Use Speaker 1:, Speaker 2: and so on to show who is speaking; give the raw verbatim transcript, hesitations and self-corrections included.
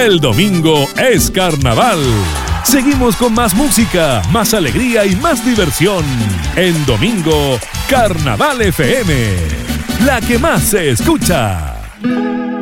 Speaker 1: El domingo es carnaval. Seguimos con más música, más alegría y más diversión. En Domingo, Carnaval F M, la que más se escucha.